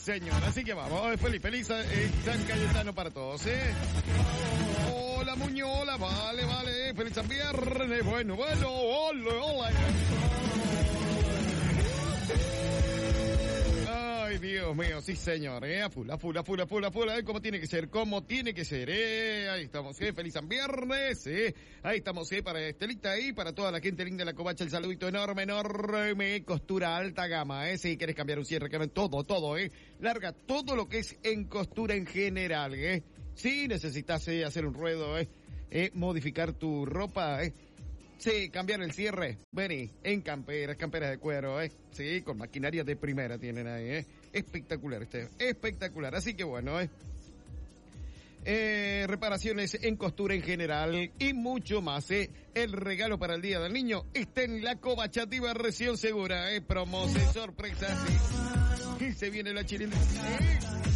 señor. Así que vamos, feliz San Cayetano para todos, Hola, Muñola, vale, feliz San Viernes, bueno, hola. Ay, Dios mío, sí, señor, a full, como tiene que ser, ahí estamos, feliz San Viernes, ahí estamos, para Estelita y para toda la gente linda de la Covacha, el saludito enorme, costura alta gama, si quieres cambiar un cierre, todo, larga todo lo que es en costura en general, si necesitas hacer un ruedo, modificar tu ropa, sí, cambiar el cierre, vení, en camperas de cuero, sí, con maquinaria de primera tienen ahí, espectacular, espectacular, así que bueno, reparaciones en costura en general y mucho más, el regalo para el Día del Niño está en la Covacha, diversión segura, promos, sorpresas, y se viene la chilindrina,